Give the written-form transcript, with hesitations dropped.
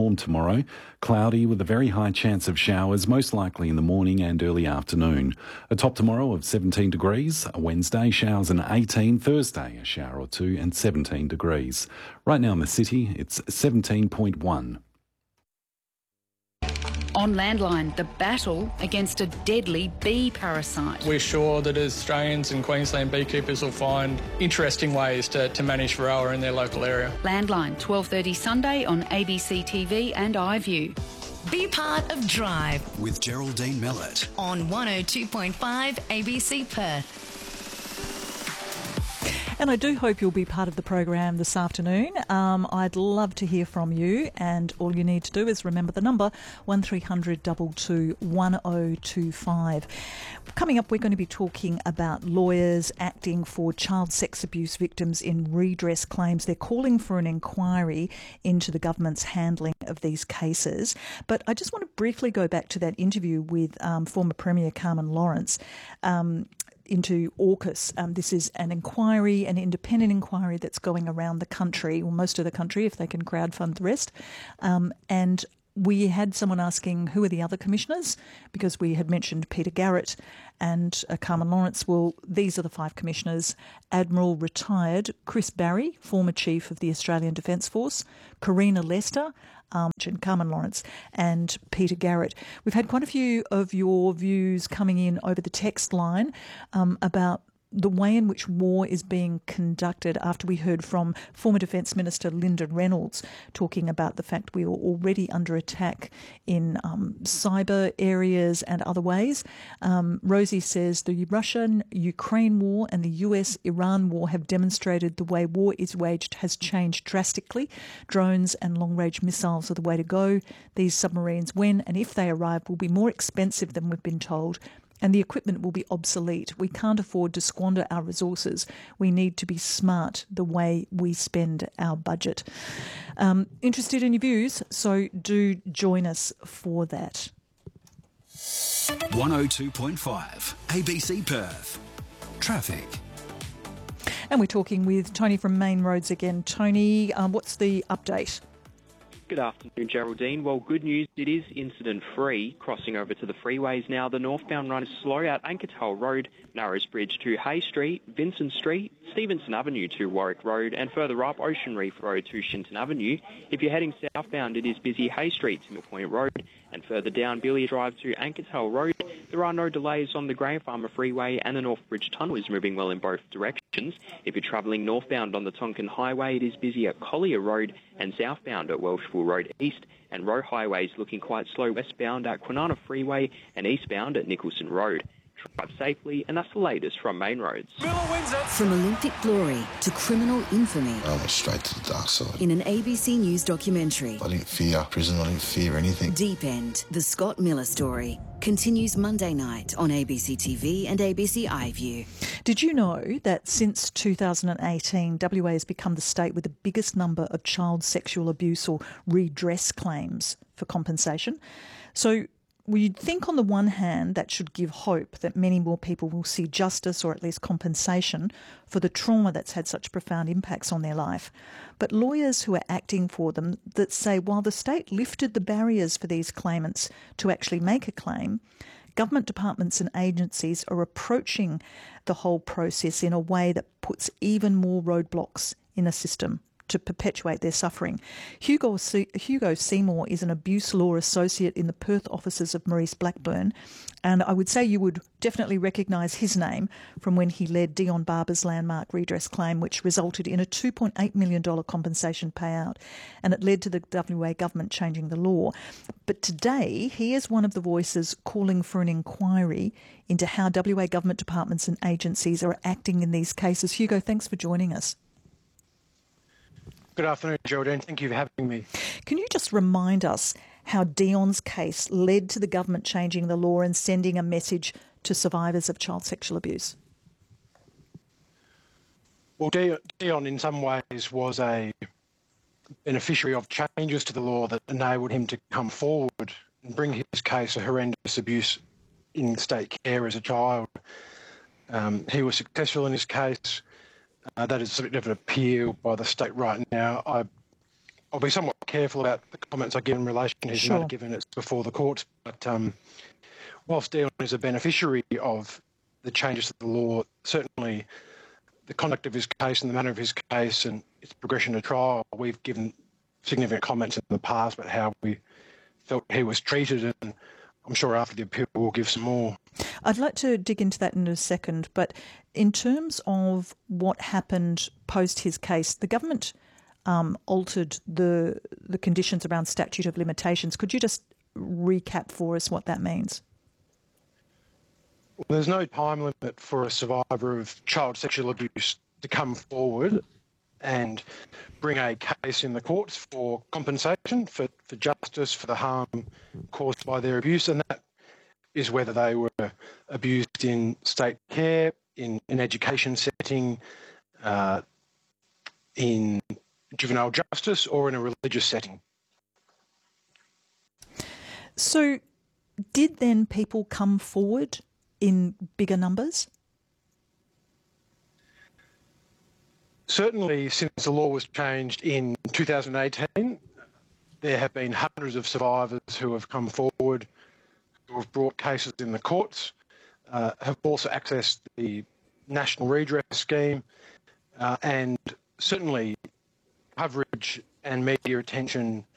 warm tomorrow. Cloudy with a very high chance of showers, most likely in the morning and early afternoon. A top tomorrow of 17 degrees. Wednesday, showers and 18. Thursday, a shower or two and 17 degrees. Right now in the city, it's 17.1. On Landline, the battle against a deadly bee parasite. We're sure that Australians and Queensland beekeepers will find interesting ways to manage Varroa in their local area. Landline, 12:30 Sunday on ABC TV and iView. Be part of Drive with Geraldine Mellett on 102.5 ABC Perth. And I do hope you'll be part of the program this afternoon. I'd love to hear from you, and all you need to do is remember the number 1300 22 1025. Coming up, we're going to be talking about lawyers acting for child sex abuse victims in redress claims. They're calling for an inquiry into the government's handling of these cases. But I just want to briefly go back to that interview with former Premier Carmen Lawrence into AUKUS. This is an inquiry, an independent inquiry that's going around the country, or most of the country, if they can crowdfund the rest. And we had someone asking, who are the other commissioners? Because we had mentioned Peter Garrett and Carmen Lawrence. Well, these are the 5 commissioners. Admiral retired Chris Barry, former Chief of the Australian Defence Force, Karina Lester, and Carmen Lawrence and Peter Garrett. We've had quite a few of your views coming in over the text line about the way in which war is being conducted after we heard from former Defence Minister Linda Reynolds talking about the fact we are already under attack in cyber areas and other ways. Rosie says the Russian-Ukraine war and the US-Iran war have demonstrated the way war is waged has changed drastically. Drones and long-range missiles are the way to go. These submarines, when and if they arrive, will be more expensive than we've been told, and the equipment will be obsolete. We can't afford to squander our resources. We need to be smart the way we spend our budget. Interested in your views, so do join us for that. 102.5 ABC Perth. Traffic. And we're talking with Tony from Main Roads again. Tony, what's the update? Good afternoon, Geraldine. Well, good news, it is incident-free. Crossing over to the freeways now, the northbound run is slow out Ankertale Road, Narrows Bridge to Hay Street, Vincent Street, Stevenson Avenue to Warwick Road, and further up Ocean Reef Road to Shinton Avenue. If you're heading southbound, it is busy Hay Street to Mill Point Road, and further down Billy Drive to Ankertale Road. There are no delays on the Grey Farmer Freeway, and the North Bridge Tunnel is moving well in both directions. If you're travelling northbound on the Tonkin Highway, it is busy at Collier Road, and southbound at Welshpool Road East, and Roe Highway is looking quite slow westbound at Kwinana Freeway and eastbound at Nicholson Road. Drive safely, and that's the latest from Main Roads. From Olympic glory to criminal infamy. I went straight to the dark side. In an ABC News documentary. I didn't fear prison, I didn't fear anything. Deep End, the Scott Miller story, continues Monday night on ABC TV and ABC iView. Did you know that since 2018, WA has become the state with the biggest number of child sexual abuse or redress claims for compensation? So we'd think on the one hand that should give hope that many more people will see justice or at least compensation for the trauma that's had such profound impacts on their life. But lawyers who are acting for them that say while the state lifted the barriers for these claimants to actually make a claim, government departments and agencies are approaching the whole process in a way that puts even more roadblocks in the system to perpetuate their suffering. Hugo Seymour is an abuse law associate in the Perth offices of Maurice Blackburn, and I would say you would definitely recognise his name from when he led Dion Barber's landmark redress claim, which resulted in a $2.8 million compensation payout, and it led to the WA government changing the law. But today, he is one of the voices calling for an inquiry into how WA government departments and agencies are acting in these cases. Hugo, thanks for joining us. Good afternoon, Geraldine. Thank you for having me. Can you just remind us how Dion's case led to the government changing the law and sending a message to survivors of child sexual abuse? Well, Dion in some ways was a beneficiary of changes to the law that enabled him to come forward and bring his case of horrendous abuse in state care as a child. He was successful in his case. That is subject of an appeal by the state right now. I'll be somewhat careful about the comments I give in relation to his Sure. matter, given it's before the courts. But whilst Dion is a beneficiary of the changes to the law, certainly the conduct of his case and the manner of his case and its progression to trial, we've given significant comments in the past about how we felt he was treated, and I'm sure after the appeal we'll give some more. I'd like to dig into that in a second, but in terms of what happened post his case, the government altered the conditions around statute of limitations. Could you just recap for us what that means? Well, there's no time limit for a survivor of child sexual abuse to come forward and bring a case in the courts for compensation, for justice, for the harm caused by their abuse, and that is whether they were abused in state care, in an education setting, in juvenile justice, or in a religious setting. So did then people come forward in bigger numbers? Certainly, since the law was changed in 2018, there have been hundreds of survivors who have come forward, who have brought cases in the courts, have also accessed the National Redress Scheme, and certainly coverage and media attention